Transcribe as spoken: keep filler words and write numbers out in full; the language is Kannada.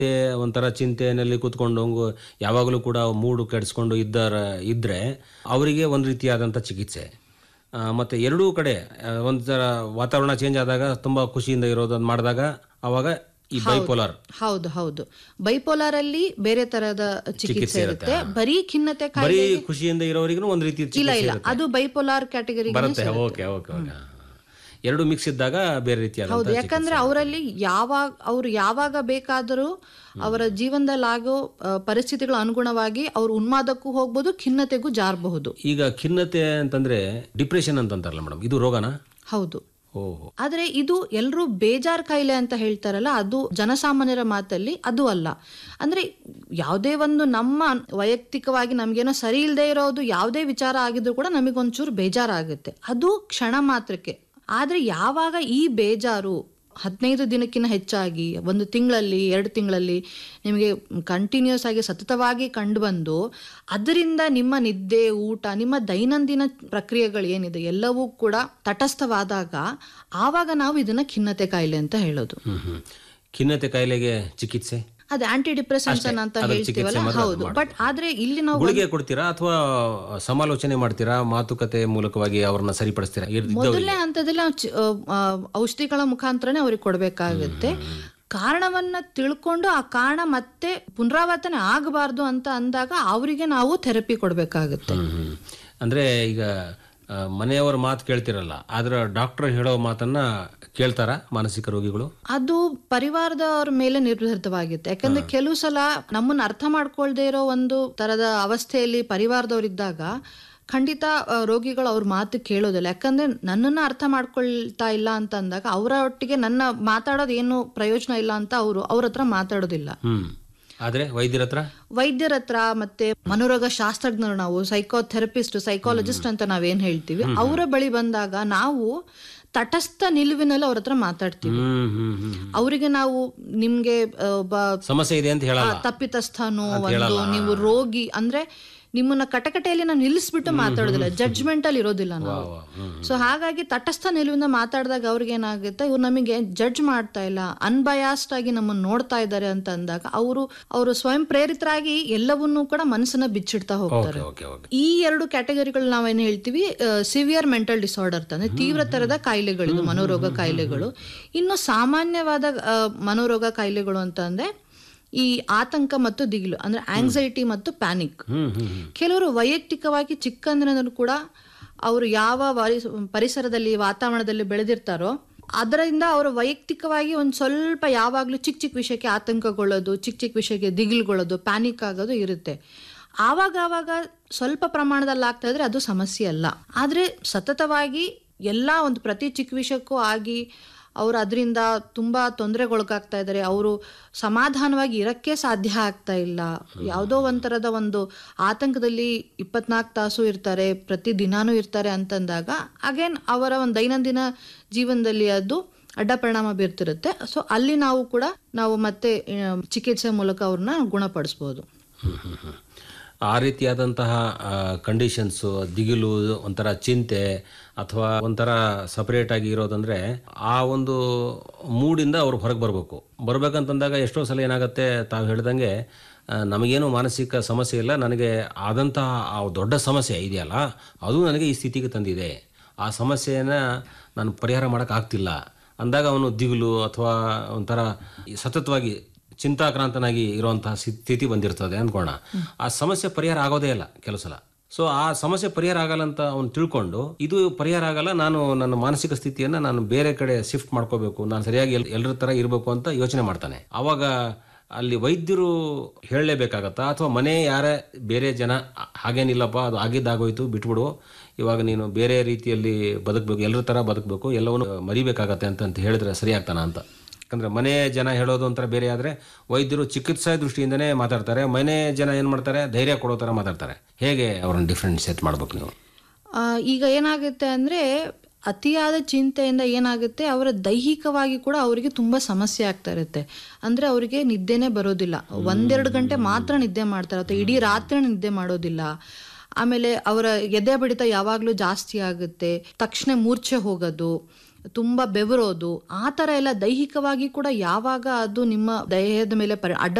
ಒಂಥರ ಚಿಂತೆಯಲ್ಲಿ ಕೂತ್ಕೊಂಡು ಯಾವಾಗಲೂ ಕೂಡ ಮೂಡು ಕೆಡಿಸ್ಕೊಂಡು ಇದ್ದಾರ ಇದ್ದರೆ ಅವರಿಗೆ ಒಂದು ರೀತಿಯಾದಂಥ ಚಿಕಿತ್ಸೆ. ಮತ್ತು ಎರಡೂ ಕಡೆ ಒಂಥರ ವಾತಾವರಣ ಚೇಂಜ್ ಆದಾಗ ತುಂಬ ಖುಷಿಯಿಂದ ಇರೋದನ್ನು ಮಾಡಿದಾಗ ಆವಾಗ ಈ ಬೈಪೋಲಾರ್. ಹೌದು ಹೌದು ಬೈಪೋಲಾರ್ ಅಲ್ಲಿ ಬೇರೆ ತರಹದ ಚಿಕಿತ್ಸೆ ಇರುತ್ತೆ. ಬರೀ ಖಿನ್ನತೆ ಬರೀ ಖುಷಿಯಿಂದ ಇರೋರಿಗೂ ಒಂದು ರೀತಿ ಇಲ್ಲ ಇಲ್ಲ ಅದು ಬೈಪೋಲಾರ್ ಕ್ಯಾಟಗರಿ ಬರುತ್ತೆ. ಓಕೆ ಓಕೆ ಓಕೆ ಎರಡು ಮಿಕ್ಸ್ ಇದ್ದಾಗ ಬೇರೆ ರೀತಿಯಾದ. ಹೌದು, ಯಾಕಂದ್ರೆ ಅವರಲ್ಲಿ ಯಾವಾಗ ಅವ್ರು ಯಾವಾಗ ಬೇಕಾದರೂ ಅವರ ಜೀವನದಲ್ಲಿ ಆಗೋ ಪರಿಸ್ಥಿತಿಗಳ ಅನುಗುಣವಾಗಿ ಅವ್ರು ಉನ್ಮಾದಕ್ಕೂ ಹೋಗ್ಬೋದು, ಖಿನ್ನತೆಗೂ ಜಾರಬಹುದು. ಈಗ ಖಿನ್ನತೆ ಅಂತಂದ್ರೆ ಡಿಪ್ರೆಷನ್ ಅಂತಂತಾರಲ್ಲ ಮೇಡಮ್, ಇದು ರೋಗನಾ? ಹೌದು. ಆದ್ರೆ ಇದು ಎಲ್ಲರೂ ಬೇಜಾರ್ ಕಾಯಿಲೆ ಅಂತ ಹೇಳ್ತಾರಲ್ಲ, ಅದು ಜನಸಾಮಾನ್ಯರ ಮಾತಲ್ಲಿ ಅದು ಅಲ್ಲ. ಅಂದ್ರೆ ಯಾವುದೇ ಒಂದು ನಮ್ಮ ವೈಯಕ್ತಿಕವಾಗಿ ನಮ್ಗೇನೋ ಸರಿ ಇಲ್ಲದೆ ಇರೋದು ಯಾವುದೇ ವಿಚಾರ ಆಗಿದ್ರು ಕೂಡ ನಮಗೊಂಚೂರು ಬೇಜಾರಾಗುತ್ತೆ, ಅದು ಕ್ಷಣ ಮಾತ್ರಕ್ಕೆ. ಆದ್ರೆ ಯಾವಾಗ ಈ ಬೇಜಾರು ಹದಿನೈದು ದಿನಕ್ಕಿಂತ ಹೆಚ್ಚಾಗಿ ಒಂದು ತಿಂಗಳಲ್ಲಿ ಎರಡು ತಿಂಗಳಲ್ಲಿ ನಿಮಗೆ ಕಂಟಿನ್ಯೂಸ್ ಆಗಿ ಸತತವಾಗಿ ಕಂಡು ಬಂದು ಅದರಿಂದ ನಿಮ್ಮ ನಿದ್ದೆ, ಊಟ, ನಿಮ್ಮ ದೈನಂದಿನ ಪ್ರಕ್ರಿಯೆಗಳು ಏನಿದೆ ಎಲ್ಲವೂ ಕೂಡ ತಟಸ್ಥವಾದಾಗ ಆವಾಗ ನಾವು ಇದನ್ನ ಖಿನ್ನತೆ ಕಾಯಿಲೆ ಅಂತ ಹೇಳೋದು. ಖಿನ್ನತೆ ಕಾಯಿಲೆಗೆ ಚಿಕಿತ್ಸೆ ಅದೇ ಆಂಟಿ ಡಿಪ್ರೆಸೆನ್ಸ್ ಅಂತ ಹೇಳ್ತೀವಲ್ಲ. ಹೌದು, ಬಟ್ ಆದ್ರೆ ಇಲ್ಲಿ ನಾವು ಗುಳಿಗೆ ಕೊಡ್ತೀರಾ ಅಥವಾ ಸಮಾಲೋಚನೆ ಮಾಡ್ತೀರಾ, ಮಾತುಕತೆ ಮೂಲಕವಾಗಿ ಅವ್ರನ್ನ ಸರಿಪಡಿಸ್ತೀರಾ? ಮೊದಲನೇ ಹಂತದಲ್ಲಿ ಔಷಧಿಗಳ ಮುಖಾಂತರನೇ ಅವ್ರಿಗೆ ಕೊಡ್ಬೇಕಾಗುತ್ತೆ. ಕಾರಣವನ್ನ ತಿಳ್ಕೊಂಡು ಆ ಕಾರಣ ಮತ್ತೆ ಪುನರಾವರ್ತನೆ ಆಗಬಾರ್ದು ಅಂತ ಅಂದಾಗ ಅವರಿಗೆ ನಾವು ಥೆರಪಿ ಕೊಡ್ಬೇಕಾಗುತ್ತೆ. ಅಂದ್ರೆ ಈಗ ಮನೆಯವರ ಮಾತು ಕೇಳ್ತಿರಲ್ಲ, ಆದ್ರೆ ಡಾಕ್ಟರ್ ಹೇಳೋ ಮಾತನ್ನ ಕೇಳ್ತಾರ ಮಾನಸಿಕ ರೋಗಿಗಳು? ಅದು ಪರಿವಾರದವ್ರ ಮೇಲೆ ನಿರ್ಧರಿತವಾಗಿರುತ್ತೆ. ಯಾಕಂದ್ರೆ ಕೆಲವು ಸಲ ನಮ್ಮನ್ನ ಅರ್ಥ ಮಾಡ್ಕೊಳ್ದೇ ಇರೋ ಒಂದು ತರದ ಅವಸ್ಥೆಯಲ್ಲಿ ಪರಿವಾರದವರಿದ್ದಾಗ ಖಂಡಿತ ರೋಗಿಗಳು ಅವ್ರ ಮಾತು ಕೇಳೋದಿಲ್ಲ. ಯಾಕಂದ್ರೆ ನನ್ನನ್ನ ಅರ್ಥ ಮಾಡ್ಕೊಳ್ತಾ ಇಲ್ಲ ಅಂತ ಅಂದಾಗ ಅವರ ಒಟ್ಟಿಗೆ ನನ್ನ ಮಾತಾಡೋದು ಏನು ಪ್ರಯೋಜನ ಇಲ್ಲ ಅಂತ ಅವರು ಅವ್ರ ಹತ್ರ ಮಾತಾಡೋದಿಲ್ಲ. ಆದ್ರೆ ವೈದ್ಯರ ಹತ್ರ ವೈದ್ಯರ ಹತ್ರ ಮತ್ತೆ ಮನೋರೋಗ ಶಾಸ್ತ್ರಜ್ಞರು, ನಾವು ಸೈಕೋಥೆರಪಿಸ್ಟ್, ಸೈಕಾಲಜಿಸ್ಟ್ ಅಂತ ನಾವೇನ್ ಹೇಳ್ತೀವಿ, ಅವರ ಬಳಿ ಬಂದಾಗ ನಾವು ತಟಸ್ಥ ನಿಲುವಿನಲ್ಲಿ ಅವ್ರ ಹತ್ರ ಮಾತಾಡ್ತೀವಿ. ಅವರಿಗೆ ನಾವು ನಿಮ್ಗೆ ಒಬ್ಬ ಸಮಸ್ಯೆ ಇದೆ ಅಂತ ಹೇಳಲ್ಲ, ತಪ್ಪಿತಸ್ಥನು ಒಂದು ನೀವು ರೋಗಿ ಅಂದ್ರೆ ನಿಮ್ಮನ್ನ ಕಟಕಟೆಯಲ್ಲಿ ನಾವು ನಿಲ್ಲಿಸ್ಬಿಟ್ಟು ಮಾತಾಡೋದಿಲ್ಲ, ಜಡ್ಜ್ಮೆಂಟ್ ಅಲ್ಲಿ ಇರೋದಿಲ್ಲ ನಾವು. ಸೊ ಹಾಗಾಗಿ ತಟಸ್ಥ ನಿಲುವಿಂದ ಮಾತಾಡಿದಾಗ ಅವ್ರಿಗೆ ಏನಾಗುತ್ತೆ, ಇವ್ರು ನಮಗೆ ಜಡ್ಜ್ ಮಾಡ್ತಾ ಇಲ್ಲ, ಅನ್ಬಯಾಸ್ಡ್ ಆಗಿ ನಮ್ಮನ್ನ ನೋಡ್ತಾ ಇದ್ದಾರೆ ಅಂತ ಅಂದಾಗ ಅವರು ಅವರು ಸ್ವಯಂ ಪ್ರೇರಿತರಾಗಿ ಎಲ್ಲವನ್ನೂ ಕೂಡ ಮನಸ್ಸನ್ನ ಬಿಚ್ಚಿಡ್ತಾ ಹೋಗ್ತಾರೆ. ಈ ಎರಡು ಕ್ಯಾಟಗರಿಗಳು ನಾವೇನು ಹೇಳ್ತೀವಿ, ಸಿವಿಯರ್ ಮೆಂಟಲ್ ಡಿಸಾರ್ಡರ್ ಅಂದ್ರೆ ತೀವ್ರ ತರದ ಕಾಯಿಲೆಗಳು, ಮನೋರೋಗ ಕಾಯಿಲೆಗಳು. ಇನ್ನು ಸಾಮಾನ್ಯವಾದ ಮನೋರೋಗ ಕಾಯಿಲೆಗಳು ಅಂತ ಅಂದ್ರೆ ಈ ಆತಂಕ ಮತ್ತು ದಿಗಿಲು ಅಂದ್ರೆ ಆಂಗ್ಸೈಟಿ ಮತ್ತು ಪ್ಯಾನಿಕ್. ಕೆಲವರು ವೈಯಕ್ತಿಕವಾಗಿ ಚಿಕ್ಕಂದಿನಲ್ಲೂ ಕೂಡ ಅವರು ಯಾವ ಪರಿಸರದಲ್ಲಿ ವಾತಾವರಣದಲ್ಲಿ ಬೆಳೆದಿರ್ತಾರೋ ಅದರಿಂದ ಅವರು ವೈಯಕ್ತಿಕವಾಗಿ ಒಂದು ಸ್ವಲ್ಪ ಯಾವಾಗಲೂ ಚಿಕ್ಕ ಚಿಕ್ಕ ವಿಷಯಕ್ಕೆ ಆತಂಕಗೊಳ್ಳೋದು, ಚಿಕ್ಕ ಚಿಕ್ಕ ವಿಷಯಕ್ಕೆ ದಿಗಿಲುಗೊಳ್ಳೋದು, ಪ್ಯಾನಿಕ್ ಆಗೋದು ಇರುತ್ತೆ. ಆವಾಗ ಆವಾಗ ಸ್ವಲ್ಪ ಪ್ರಮಾಣದಲ್ಲಿ ಆಗ್ತಾ ಇದ್ರೆ ಅದು ಸಮಸ್ಯೆ ಅಲ್ಲ. ಆದ್ರೆ ಸತತವಾಗಿ ಎಲ್ಲ ಒಂದು ಪ್ರತಿ ಚಿಕ್ಕ ವಿಷಯಕ್ಕೂ ಆಗಿ ಅವರು ಅದರಿಂದ ತುಂಬಾ ತೊಂದರೆಗೊಳಗಾಗ್ತಾ ಇದ್ದಾರೆ, ಅವರು ಸಮಾಧಾನವಾಗಿ ಇರಕ್ಕೆ ಸಾಧ್ಯ ಆಗ್ತಾ ಇಲ್ಲ, ಯಾವುದೋ ಒಂಥರದ ಒಂದು ಆತಂಕದಲ್ಲಿ ಇಪ್ಪತ್ನಾಲ್ಕು ತಾಸು ಇರ್ತಾರೆ, ಪ್ರತಿ ದಿನಾನೂ ಇರ್ತಾರೆ ಅಂತಂದಾಗ ಅಗೇನ್ ಅವರ ಒಂದು ದೈನಂದಿನ ಜೀವನದಲ್ಲಿ ಅದು ಅಡ್ಡ ಪರಿಣಾಮ ಬೀರ್ತಿರುತ್ತೆ. ಸೊ ಅಲ್ಲಿ ನಾವು ಕೂಡ ನಾವು ಮತ್ತೆ ಚಿಕಿತ್ಸೆ ಮೂಲಕ ಅವ್ರನ್ನ ಗುಣಪಡಿಸ್ಬೋದು. ಆ ರೀತಿಯಾದಂತಹ ಕಂಡೀಷನ್ಸು, ದಿಗಿಲು, ಒಂಥರ ಚಿಂತೆ ಅಥವಾ ಒಂಥರ ಸಪರೇಟ್ ಆಗಿ ಇರೋದಂದ್ರೆ ಆ ಒಂದು ಮೂಡಿಂದ ಅವ್ರು ಹೊರಗೆ ಬರಬೇಕು. ಬರ್ಬೇಕಂತಂದಾಗ ಎಷ್ಟೋ ಸಲ ಏನಾಗುತ್ತೆ, ತಾವು ಹೇಳ್ದಂಗೆ ನಮಗೇನು ಮಾನಸಿಕ ಸಮಸ್ಯೆ ಇಲ್ಲ, ನನಗೆ ಆದಂತಹ ಆ ದೊಡ್ಡ ಸಮಸ್ಯೆ ಇದೆಯಲ್ಲ ಅದು ನನಗೆ ಈ ಸ್ಥಿತಿಗೆ ತಂದಿದೆ, ಆ ಸಮಸ್ಯೆಯನ್ನು ನಾನು ಪರಿಹಾರ ಮಾಡೋಕ್ಕಾಗ್ತಿಲ್ಲ ಅಂದಾಗ ಅವನು ದಿಗಿಲು ಅಥವಾ ಒಂಥರ ಸತತವಾಗಿ ಚಿಂತಾಕ್ರಾಂತನಾಗಿ ಇರುವಂತಹ ಸ್ಥಿತಿ ಬಂದಿರ್ತದೆ ಅಂದ್ಕೋಣ. ಆ ಸಮಸ್ಯೆ ಪರಿಹಾರ ಆಗೋದೇ ಇಲ್ಲ ಕೆಲವು ಸಲ. ಸೊ ಆ ಸಮಸ್ಯೆ ಪರಿಹಾರ ಆಗಲ್ಲ ಅಂತ ಅವ್ನು ತಿಳ್ಕೊಂಡು ಇದು ಪರಿಹಾರ ಆಗಲ್ಲ, ನಾನು ನನ್ನ ಮಾನಸಿಕ ಸ್ಥಿತಿಯನ್ನು ನಾನು ಬೇರೆ ಕಡೆ ಶಿಫ್ಟ್ ಮಾಡ್ಕೋಬೇಕು, ನಾನು ಸರಿಯಾಗಿ ಎಲ್ ಎಲ್ಲರ ಥರ ಇರಬೇಕು ಅಂತ ಯೋಚನೆ ಮಾಡ್ತಾನೆ. ಆವಾಗ ಅಲ್ಲಿ ವೈದ್ಯರು ಹೇಳಲೇಬೇಕಾಗತ್ತಾ ಅಥವಾ ಮನೆ ಯಾರೇ ಬೇರೆ ಜನ ಹಾಗೇನಿಲ್ಲಪ್ಪ ಅದು ಆಗಿದ್ದಾಗೋಯ್ತು ಬಿಟ್ಬಿಡು, ಇವಾಗ ನೀನು ಬೇರೆ ರೀತಿಯಲ್ಲಿ ಬದುಕಬೇಕು, ಎಲ್ಲರ ಥರ ಬದುಕಬೇಕು, ಎಲ್ಲವನ್ನು ಮರಿಬೇಕಾಗತ್ತೆ ಅಂತಂತ ಹೇಳಿದ್ರೆ ಸರಿ ಆಗ್ತಾನ ಅಂತ? ಯಾಕಂದರೆ ಮನೆ ಜನ ಹೇಳೋದು ಒಂಥರ ಬೇರೆ ಆದರೆ ವೈದ್ಯರು ಚಿಕಿತ್ಸಾ ದೃಷ್ಟಿಯಿಂದನೇ ಮಾತಾಡ್ತಾರೆ, ಮನೆ ಜನ ಏನು ಮಾಡ್ತಾರೆ ಧೈರ್ಯ ಕೊಡೋ ಥರ ಮಾತಾಡ್ತಾರೆ. ಹೇಗೆ ಅವ್ರನ್ನ ಡಿಫ್ರೆನ್ಶಿಯೇಟ್ ಮಾಡ್ಬೇಕು ನೀವು? ಈಗ ಏನಾಗುತ್ತೆ ಅಂದರೆ ಅತಿಯಾದ ಚಿಂತೆಯಿಂದ ಏನಾಗುತ್ತೆ, ಅವರ ದೈಹಿಕವಾಗಿ ಕೂಡ ಅವರಿಗೆ ತುಂಬ ಸಮಸ್ಯೆ ಆಗ್ತಾ ಇರುತ್ತೆ. ಅಂದರೆ ಅವರಿಗೆ ನಿದ್ದೆನೇ ಬರೋದಿಲ್ಲ, ಒಂದೆರಡು ಗಂಟೆ ಮಾತ್ರ ನಿದ್ದೆ ಮಾಡ್ತಾರೆ ಅಥವಾ ಇಡೀ ರಾತ್ರಿ ನಿದ್ದೆ ಮಾಡೋದಿಲ್ಲ. ಆಮೇಲೆ ಅವರ ಎದೆ ಬಡಿತ ಯಾವಾಗಲೂ ಜಾಸ್ತಿ ಆಗುತ್ತೆ, ತಕ್ಷಣ ಮೂರ್ಛೆ ಹೋಗೋದು, ತುಂಬಾ ಬೆವರೋದು, ಆ ತರ ಎಲ್ಲ ದೈಹಿಕವಾಗಿ ಕೂಡ ಯಾವಾಗ ಅದು ನಿಮ್ಮ ದೇಹದ ಮೇಲೆ ಪರಿ ಅಡ್ಡ